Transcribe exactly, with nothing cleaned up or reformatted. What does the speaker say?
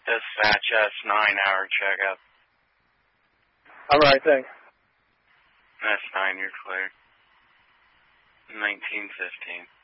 Dispatch S nine hour checkup. All right, thanks. S nine, you're clear. nineteen fifteen.